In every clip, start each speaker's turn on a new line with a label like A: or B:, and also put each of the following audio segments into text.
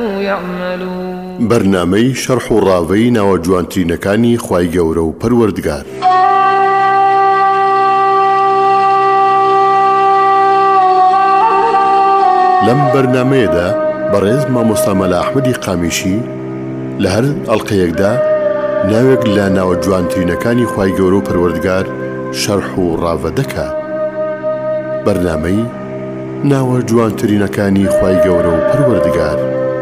A: يعملون.
B: برنامەی شەرح و ڕاوەی ناوە جوانترینەکانی خوای گەورە و پەروەردگار. لەم بەرنامەیەدا بەڕێز مامۆستا مەلا ئەحمەدی قامیشی لە هەر ئەڵقەیەکدا ناوێک لە ناوە جوانترینەکانی خوای گەورە و پەروەردگار شەرح و ڕاوە دەکات. بەرنامەی ناوە جوانترینەکانی خوای گەورە و پەروەردگار.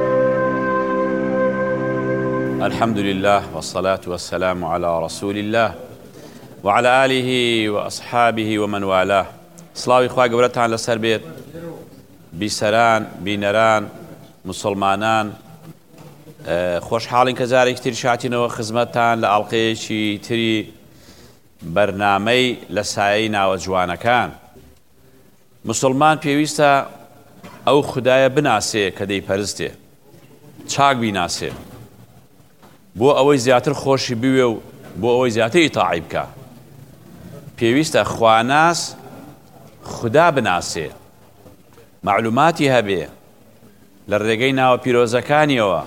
C: الحمد لله والصلاة والسلام على رسول الله وعلى آله وأصحابه ومن والاه. سلاوی خوای گەورەتان لەسەر بێت، بیسەران بینەران مسلمانان، خۆشحاڵین کە جارێکی تر شاتینەوە خزمەتتان لە ئەڵقەیەکی تری بەرنامەی لە سایەی ناوە جوانەکان. مسلمان پێویستە ئەو خودایە بناسێ کە دەیپەرستێ، چاک بیناسێ، بۆ ئەوەی زیاتر خۆشی بوێ و بۆ ئەوەی زیاتر ئیتاعی بکە. پێویستە خواناس خدا بناسێ، معلوماتی هەبێ لە ڕێگەی ناوە پیرۆزەکانیەوە.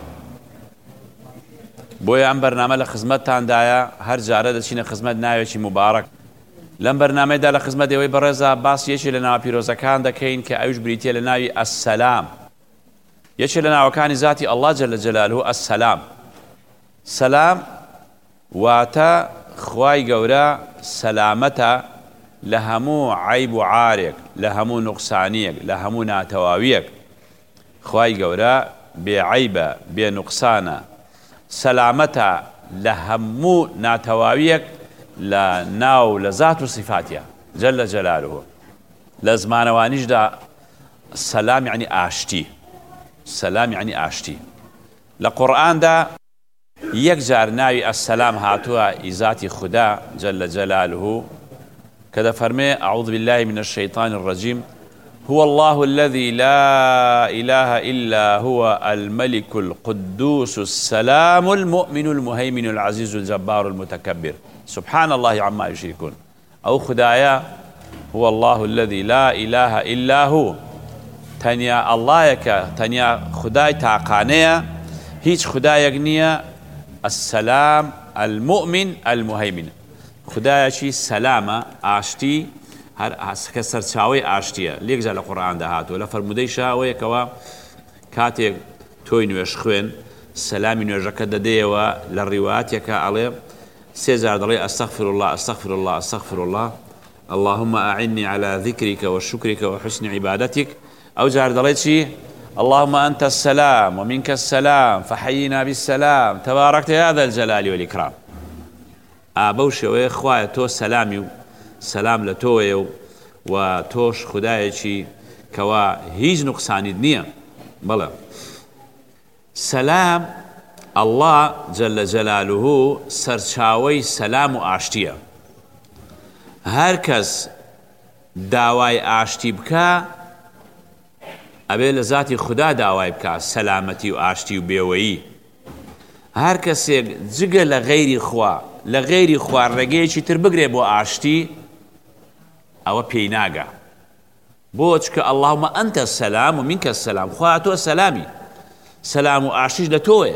C: بۆیە ئەم بەرنامە لە خزمەتتاندایە، هەر جارە دەچینە خزمەت ناوێکی مبارەک. لەم بەرنامەیەدا لە خزمەت ئێوەی بەڕێزە باس یەکێ لە ناوە پیرۆزەکان دەکەین کە ئەویش بریتیە لە ناوی ئەسسەلام. یەکێ لە ناوەکانی ذاتی ئەڵڵا جەلە جەلالوهو ئەسسەلام. سەلام واتە خوای گەورە سەلامەتە لە هەموو عەیب و عارێک، لە هەموو نوقسانیەک، لە هەموو ناتەواویەک. خوای گەورە بێعەیبە، بێ نوقسانە، سەلامەتە لە هەموو ناتەواویەک لە ناو لە زات و صفاتیە جەلە جەلالوهو. لە زمانەوانیشدا سەلام یعنی ئاشتی، سەلام یعنی ئاشتی. لە قورئاندا یەک جار ناوی ئەسسەلام هاتووە ئیزاتی خدا جەلە جەلالوهو کە دەفەرمێ أعوذ بالله من الشيطان الرجيم هو الله الذي لا إله إلا هو الملك القدوس السلام المؤمن المهيمن العزيز الجبار المتكبر سبحان الله عما يشركون. أو خدايا هو الله الذي لا إله إلا هو، تنيا الله يك تنيا خداي تاقانيا، هيج خدايك نيا، السلام المؤمن المهيمن. خدایەکی سەلامە، ئاشتی، کە سەرچاوەی ئاشتیە. لێکجار لە قورئاندا هاتووە لە فەرمودەی شاوەیەکەوە کاتێک تۆی نوێژ خوێن سەلامی نوێژەکە دەدەیەوە. لە ڕیواتێکە ئەڵێ سێ جار دەڵێ ئەستەغفر الله ئەستەغفر الله ئەستەغفر الله اللهم أعني على ذكرك وشكرك وحسن عبادتك. ئەو جار دەڵێ چی؟ اللهم أنت السلام ومنك السلام فحينا بالسلام تباركت يا ذا الجلال والإكرام. ئابە و شێوەیە خوایە تۆ سەلامی و سەلام لە تۆیە و تۆش خودایەکی کەوا هیچ نوقسانیت نییە. بەڵێ سەلام ئەڵڵا جەلە جەلالوهو سەرچاوەی سەلام و ئاشتیە. هەر کەس داوای ئاشتی بکە ئەبێ لە ذاتی خدا داوای بکە، سەلامەتی و ئاشتی و بێوەیی. هەر کەسێک جگە لە غەیری خوا، لە غەیری خوا ڕێگەیەکی تر بگرێ بۆ ئاشتی، ئەوە پێی ناگە. بۆ چکە اللهم ئەنتە السەلام و منکە السەلام، خوا تۆ سەلامی، سەلام و ئاشتیش لە تۆیە.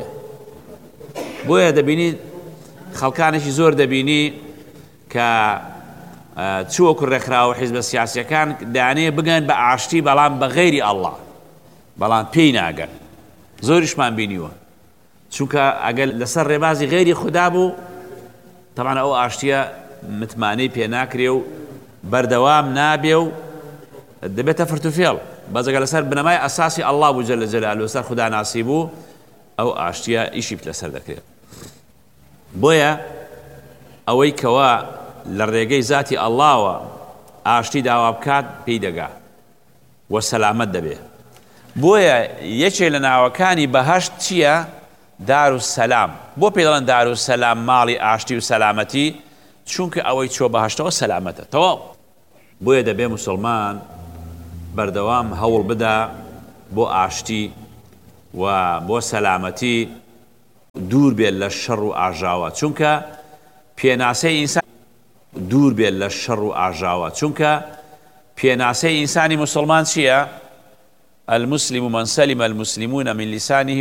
C: بۆیە دەبینی خەڵکانێکی زۆر دەبینی کە چووەکو ڕێکخراوە حیزبە سیاسیەکان دانێ بگەن بە ئاشتی بەڵام بە غەیری ئەڵڵا، بەڵام پێی ناگەن. زۆریشمان بینیوە، چونکە ئەگەر لەسەر ڕێبازی غەیری خدا بوو طبعا ئەو ئاشتیە متمانەی پێ ناکرێ و بەردەوام نابێ و دەبێتە فرتوفێڵ. بەزەگە لەسەر بنەمای ئەساسی ئەڵڵا بوو جەلە جەلالوهو، لەسەر خدا ناسی بوو، ئەو ئاشتیە ئیشی لەسەر دەکرێت. بۆیە ئەوەی کەوا لە ڕێگەی ذاتی ئەڵڵاوە ئاشتی داوا بکات پێی دەگا وە سەلامەت دەبێ. بۆیە یەکێک لە ناوەکانی بەهەشت چییە؟ دارالسەلام. بۆ پێ دەڵێن دارالسەلام، ماڵی ئاشتی و سەلامەتی؟ چونکە ئەوەی چۆ بەهەشتەوە سەلامەتە تەواو. بۆیە دەبێ مسلمان بەردەوام هەوڵ بدا بۆ ئاشتی و بۆ سەلامەتی، دوور بێت لە شەڕ و ئاژاوە. چونکە پێناسەی ئینسان دوور بێت لە شەڕ و ئاژاوە، چونکە پێناسەی ئینسانی مسلمان چییە؟ المسلم من سلم المسلمون من لسانه